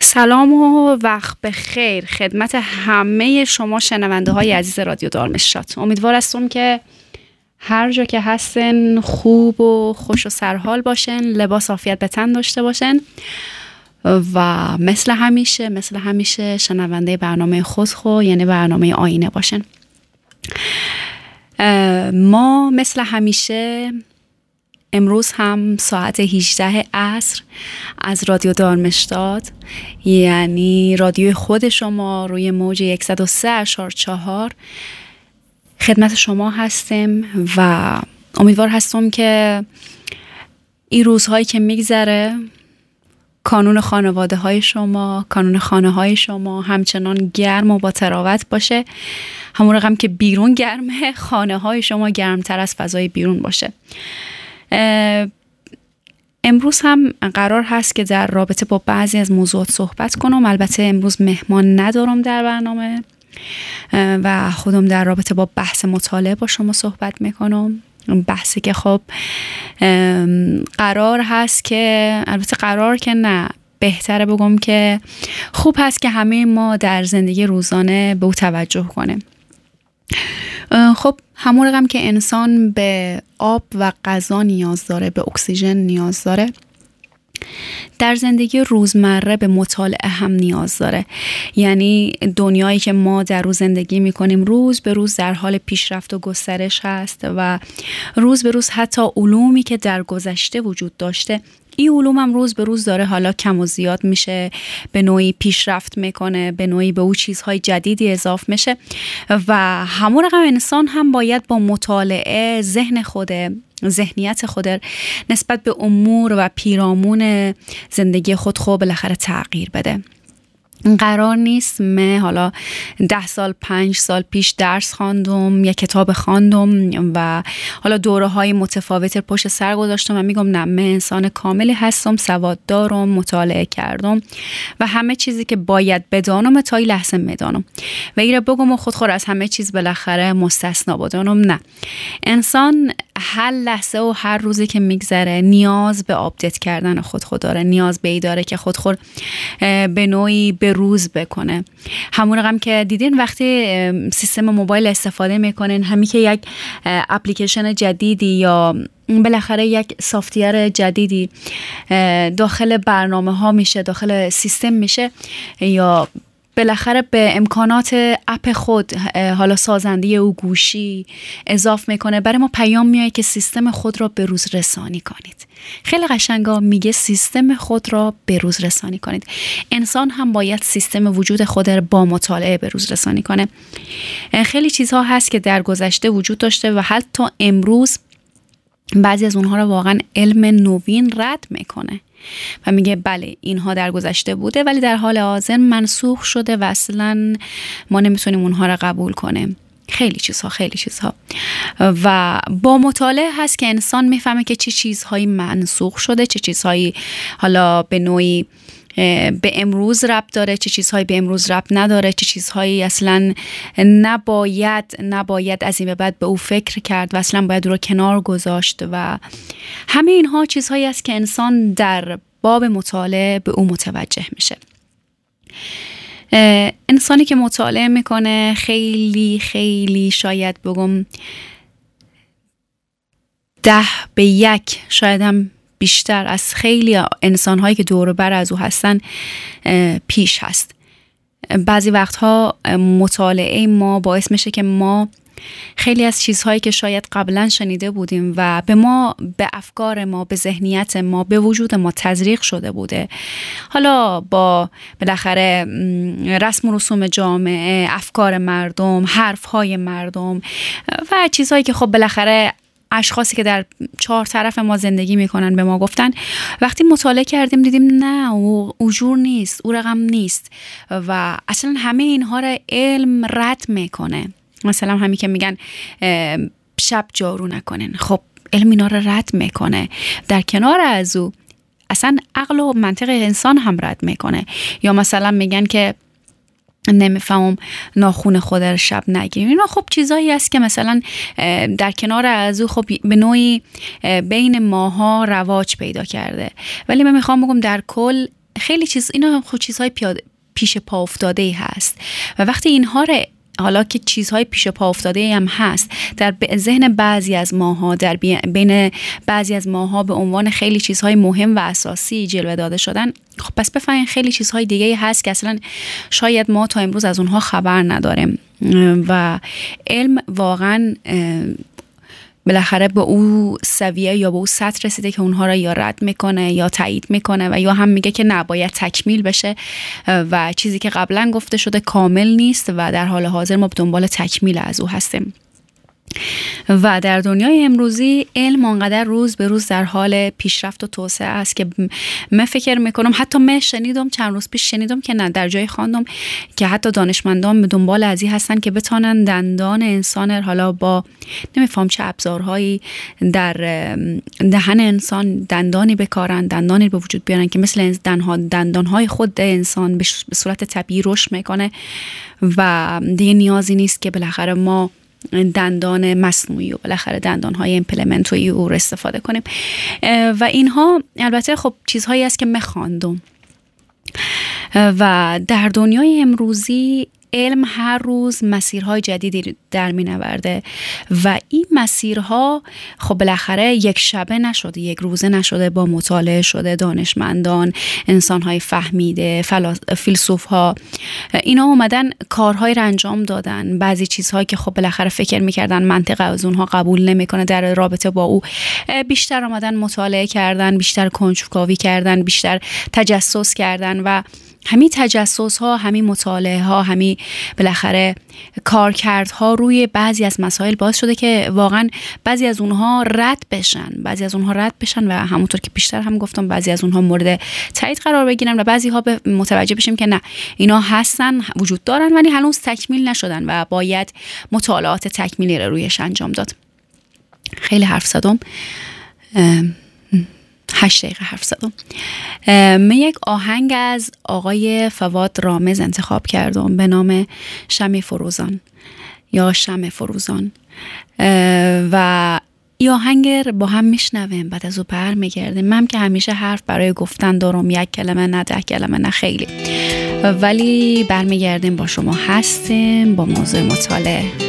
سلام و وقت بخیر خدمت همه شما شنونده های عزیز رادیو دارمشتات. امیدوار هستم که هر جا که هستن خوب و خوش و سرحال باشن، لباس عافیت به تن داشته باشن و مثل همیشه شنونده برنامه خودخو، یعنی برنامه آینه باشن. ما مثل همیشه امروز هم ساعت 18 عصر از رادیو دارمشتات، یعنی رادیو خود شما، روی موج 103.4 خدمت شما هستم و امیدوار هستم که این روزهایی که میگذره کانون خانواده های شما، کانون خانه های شما همچنان گرم و با تراوت باشه. همون رقم که بیرون گرمه، خانه های شما گرمتر از فضای بیرون باشه. امروز هم قرار هست که در رابطه با بعضی از موضوعات صحبت کنم. البته امروز مهمان ندارم در برنامه و خودم در رابطه با بحث مطالعه با شما صحبت میکنم. بحثی که خب قرار هست که، البته قرار که نه، بهتره بگم که خوب هست که همه ما در زندگی روزانه به او توجه کنیم. خب همون رقم که انسان به آب و غذا نیاز داره، به اکسیژن نیاز داره، در زندگی روزمره به مطالعه هم نیاز داره. یعنی دنیایی که ما در روز زندگی میکنیم روز به روز در حال پیشرفت و گسترش هست و روز به روز حتی علومی که در گذشته وجود داشته، این علوم هم روز به روز داره حالا کم و زیاد میشه، به نوعی پیشرفت میکنه، به نوعی به او چیزهای جدیدی اضافه میشه و همون رقم انسان هم باید با مطالعه ذهنیت خود نسبت به امور و پیرامون زندگی خود بالاخره تغییر بده. قرار نیست من حالا 10 سال 5 سال پیش درس خواندم یا کتاب خواندم و حالا دوره های متفاوت پشت سر گذاشتم و میگم نه، من انسان کاملی هستم، سواد دارم، مطالعه کردم و همه چیزی که باید بدانم تا این لحظه میدانم و ایره بگم و خود از همه چیز بالاخره مستثنا بدانم. نه، انسان هر لحظه و هر روزی که میگذره نیاز به آپدیت کردن خود داره، نیاز به ای داره که خود به نوعی به روز بکنه. همون رقم که دیدین وقتی سیستم موبایل استفاده میکنین، همی که یک اپلیکیشن جدیدی یا بالاخره یک سافت‌ویر جدیدی داخل برنامه ها میشه، داخل سیستم میشه یا بالاخره به امکانات اپ خود حالا سازنده او گوشی اضافه میکنه، برای ما پیام میاد که سیستم خود را به روز رسانی کنید. خیلی قشنگا میگه سیستم خود را به روز رسانی کنید. انسان هم باید سیستم وجود خود را با مطالعه به روز رسانی کنه. خیلی چیزها هست که در گذشته وجود داشته و حتی امروز بعضی از اونها را واقعا علم نوین رد میکنه و میگه بله اینها در گذشته بوده ولی در حال حاضر منسوخ شده و اصلا ما نمیتونیم اونها را قبول کنیم. خیلی چیزها و با مطالعه هست که انسان میفهمه که چه چیزهایی منسوخ شده، چه چیزهایی حالا به نوعی به امروز ربط داره، چه چیزهایی به امروز ربط نداره، چه چیزهایی اصلا نباید از این به بعد به او فکر کرد و اصلا باید او رو کنار گذاشت و همه اینها چیزهایی است که انسان در باب مطالعه به او متوجه میشه. انسانی که مطالعه میکنه خیلی شاید بگم 10-1 شاید هم بیشتر از خیلی انسان‌هایی که دور و بر از او هستن پیش هست. بعضی وقتها مطالعه ما باعث میشه که ما خیلی از چیزهایی که شاید قبلا شنیده بودیم و به افکار ما، به ذهنیت ما، به وجود ما تزریق شده بوده، حالا با بالاخره رسم و رسوم جامعه، افکار مردم، حرفهای مردم و چیزهایی که خب بالاخره اشخاصی که در 4 طرف ما زندگی میکنن به ما گفتن، وقتی مطالعه کردیم دیدیم نه، او جور نیست، او رقم نیست و اصلا همه اینها را علم رد میکنه. مثلا همین که میگن شب جارو نکنن، خب علم اینا را رد میکنه. در کنار از او اصلا عقل و منطق انسان هم رد میکنه. یا مثلا میگن که نمیفهمم ناخون خود رو شب نگیریم. اینا خب چیزایی است که مثلا در کنار از او خب به نوعی بین ماها رواج پیدا کرده، ولی من میخوام بگم در کل خیلی اینا خود چیزهای پیش پا افتاده ای هست و وقتی اینها رو حالا که چیزهای پیش پا افتاده هم هست در ذهن بعضی از ماها، در بین بعضی از ماها به عنوان خیلی چیزهای مهم و اساسی جلوه داده شدن، خب پس بفهمین خیلی چیزهای دیگه هست که اصلا شاید ما تا امروز از اونها خبر نداریم و علم واقعا بالاخره به او سویه یا به او سطح رسیده که اونها را یا رد میکنه یا تایید میکنه و یا هم میگه که نباید تکمیل بشه و چیزی که قبلا گفته شده کامل نیست و در حال حاضر ما به دنبال تکمیل از او هستیم. و در دنیای امروزی علم انقدر روز به روز در حال پیشرفت و توسعه است که من فکر میکنم، حتی من شنیدم چند روز پیش شنیدم که نه، در جای خواندم که حتی دانشمندان به دنبال ازی هستن که بتونن دندان انسان حالا با نمیفهم چه ابزارهایی در دهن انسان دندانی بکارن، دندانی به وجود بیارن که مثل دندانهای خود انسان به صورت طبیعی رشد میکنه و دیگه نیازی نیست که بالاخره ما دندان مصنوعی و بالاخره دندانهای ایمپلمنت و او رو استفاده کنیم. و اینها البته خب چیزهایی است که من خواندم و در دنیای امروزی علم هر روز مسیرهای جدیدی در می نورده و این مسیرها خب بالاخره یک شبه نشده، یک روزه نشده، با مطالعه شده، دانشمندان، انسانهای فهمیده، فیلسوفها اینا اومدن کارهای رو انجام دادن. بعضی چیزهایی که خب بالاخره فکر میکردن منطق از اونها قبول نمیکنه در رابطه با او، بیشتر اومدن مطالعه کردن، بیشتر کنجکاوی کردن، بیشتر تجسس کردن و همین تجسس ها، همین مطالعه ها، همین بالاخره کارکردها روی بعضی از مسائل باعث شده که واقعا بعضی از اونها رد بشن و همونطور که بیشتر هم گفتم بعضی از اونها مورد تایید قرار بگیرن و بعضی ها متوجه بشیم که نه، اینا هستن، وجود دارن ولی هنوز تکمیل نشدن و باید مطالعات تکمیلی رو رویش انجام داد. خیلی حرف زدم، 8 دقیقه حرف زدم. من یک آهنگ از آقای فواد رامز انتخاب کردم به نام شمع فروزان یا شمع فروزان و این آهنگ با هم میشنویم، بعد از او برمیگردیم. من که همیشه حرف برای گفتن دارم، 1 کلمه نه 10 کلمه نه خیلی، ولی برمیگردیم با شما هستیم با موضوع مطالعه.